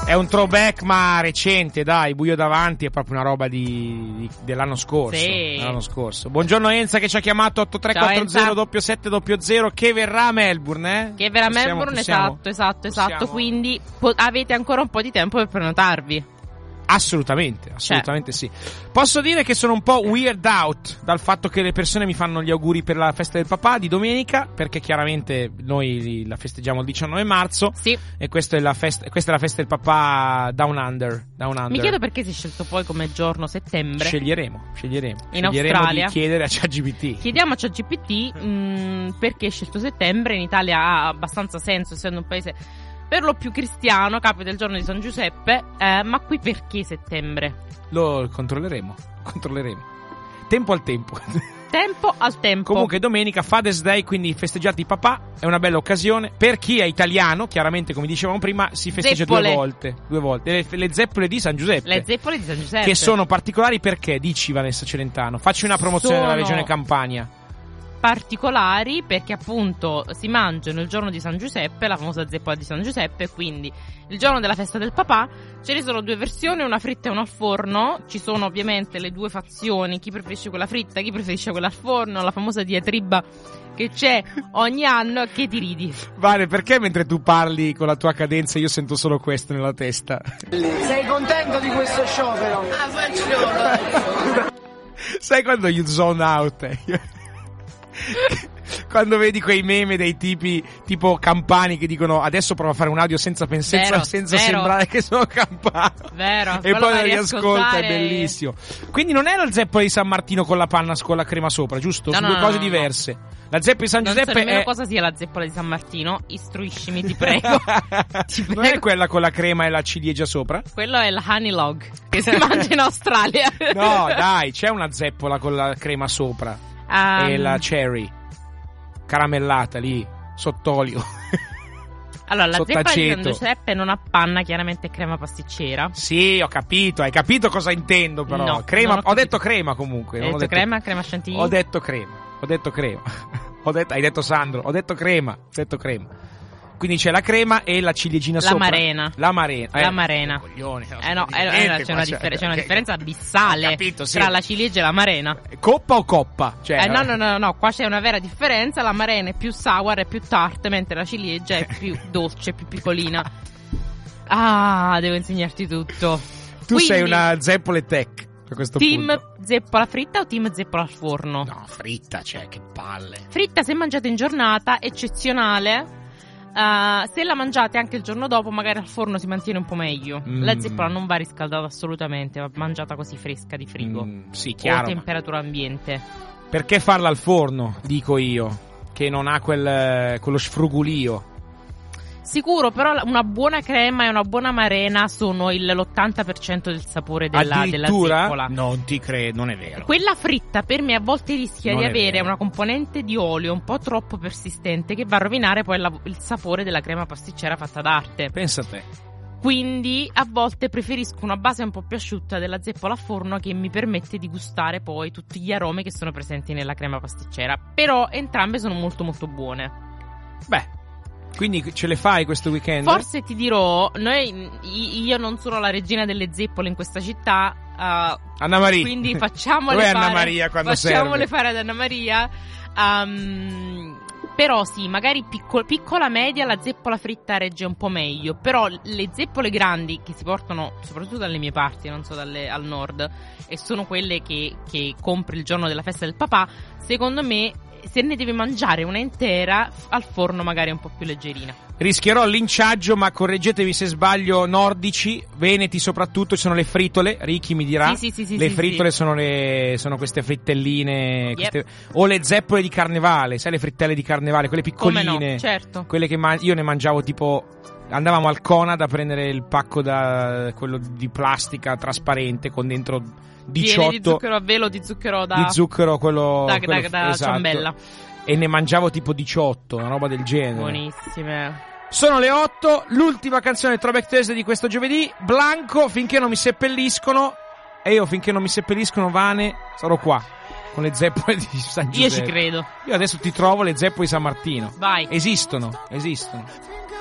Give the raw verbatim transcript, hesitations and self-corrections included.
È un throwback ma recente, dai, Buio davanti è proprio una roba di, di dell'anno scorso, sì. dell'anno scorso. Buongiorno Enza che ci ha chiamato otto tre quattro zero sette sette zero che verrà a Melbourne, eh? Che verrà a possiamo, Melbourne, possiamo, esatto, esatto, esatto, possiamo... quindi po- avete ancora un po' di tempo per prenotarvi. Assolutamente, assolutamente sì. Posso dire che sono un po' weird out dal fatto che le persone mi fanno gli auguri per la festa del papà di domenica, perché chiaramente noi la festeggiamo il diciannove marzo. Sì. E questa è la festa, questa è la festa del papà Down Under, Down Under. Mi chiedo perché si è scelto poi come giorno settembre. Sceglieremo, sceglieremo. In sceglieremo Australia. di chiedere a ChatGPT. Chiediamo a ChatGPT mh, perché è scelto settembre. In Italia ha abbastanza senso, essendo un paese per lo più cristiano, capita il giorno di San Giuseppe, eh, ma qui perché settembre? Lo controlleremo, controlleremo. Tempo al tempo. Tempo al tempo. Comunque domenica Father's Day, quindi festeggiati il papà, è una bella occasione. Per chi è italiano, chiaramente come dicevamo prima, si festeggia Zeppole. due volte, due volte. Le, le zeppole di San Giuseppe. Le zeppole di San Giuseppe. Che sono particolari perché, dici Vanessa Celentano, facci una promozione Sono... della regione Campania. particolari perché appunto si mangiano il giorno di San Giuseppe, la famosa zeppola di San Giuseppe, quindi il giorno della festa del papà. Ce ne sono due versioni, una fritta e una al forno. Ci sono ovviamente le due fazioni, chi preferisce quella fritta, chi preferisce quella al forno, la famosa diatriba che c'è ogni anno. Che ti ridi? Vale, perché mentre tu parli con la tua cadenza io sento solo questo nella testa? Sei contento di questo sciopero? Ah, faccio. Sai quando you zone out? Eh? Quando vedi quei meme dei tipi tipo campani che dicono adesso provo a fare un audio senza pensare, vero, senza vero. sembrare che sono campano, vero, e poi lo riascolta, riascoltare... è bellissimo. Quindi non è la zeppola di San Martino con la panna con la crema sopra, giusto? No, Sono no, due no, cose no, diverse. La zeppola di San non Giuseppe so nemmeno è... cosa sia la zeppola di San Martino, istruiscimi, ti prego. Ti prego. Non è quella con la crema e la ciliegia sopra? Quello è il honey log che si mangia in Australia. No, dai, c'è una zeppola con la crema sopra um... e la cherry caramellata lì, sott'olio. Allora, la zeppola di San Sott'aceto. Giuseppe non ha panna, chiaramente è crema pasticcera. Sì, ho capito, hai capito cosa intendo però. No, crema, non ho ho, detto crema comunque. Hai non ho detto crema, crema chantilly? Ho detto crema, ho detto crema. Ho detto, hai detto Sandro, ho detto crema, ho detto crema. Quindi c'è la crema e la ciliegina La sopra. marena. La marena. La marena. Coglione, Eh no, eh, niente eh, c'è, una, qua, differ- c'è una che- differenza abissale Ho capito, sì. tra la ciliegia e la marena. Coppa o coppa? Cioè, Eh, no, no, no, no, qua c'è una vera differenza. La marena è più sour, è più tart, mentre la ciliegia è più dolce, più piccolina. Ah, devo insegnarti tutto. Tu Quindi, sei una zeppole tech a questo team punto. zeppola fritta o team zeppola al forno? No, fritta, cioè, che palle. Fritta se mangiate in giornata, eccezionale. Uh, se la mangiate anche il giorno dopo, magari al forno si mantiene un po' meglio. Mm. La zeppola non va riscaldata assolutamente, va mangiata così fresca di frigo. Mm, sì, O a chiaro. temperatura ambiente. Perché farla al forno, dico io, che non ha quel, quello sfrugulio. Sicuro, però una buona crema e una buona marena sono il, l'ottanta per cento del sapore della, della Addirittura? zeppola. Non ti credo, non è vero. Quella fritta per me a volte rischia Non di è avere vero. una componente di olio un po' troppo persistente che va a rovinare poi la- il sapore della crema pasticcera fatta d'arte. Pensa a te. Quindi a volte preferisco una base un po' più asciutta della zeppola a forno che mi permette di gustare poi tutti gli aromi che sono presenti nella crema pasticcera. Però entrambe sono molto molto buone. Beh, quindi ce le fai questo weekend? Forse ti dirò, noi, io non sono la regina delle zeppole in questa città, uh, Anna Maria. quindi facciamole Dov'è fare, Anna Maria quando facciamole serve? fare ad Anna Maria. Um, però sì, magari picco- piccola media la zeppola fritta regge un po' meglio. Però le zeppole grandi che si portano soprattutto dalle mie parti, non so, dalle, al nord, e sono quelle che, che compri il giorno della festa del papà, secondo me se ne deve mangiare una intera, al forno magari è un po' più leggerina. Rischierò il linciaggio, ma correggetevi se sbaglio, nordici, veneti soprattutto, ci sono le fritole, Ricky mi dirà. Sì, sì, sì, sì, le sì, fritole sì. sono le sono queste frittelline, Yep. queste- o le zeppole di carnevale, sai le frittelle di carnevale, quelle Come piccoline. no, certo. Quelle che man- io ne mangiavo tipo, andavamo al Conad a prendere il pacco da quello di plastica trasparente con dentro diciotto Piene di zucchero a velo, di zucchero da, di zucchero, quello, da, quello da, da esatto. ciambella. E ne mangiavo tipo diciotto, una roba del genere. Buonissime. Sono le otto, l'ultima canzone Throwback Thursday di questo giovedì, Blanco, Finché non mi seppelliscono. E io finché non mi seppelliscono, Vane, sarò qua con le zeppole di San Giuseppe. Io ci credo. Io adesso ti trovo le zeppole di San Martino. Vai. Esistono, esistono.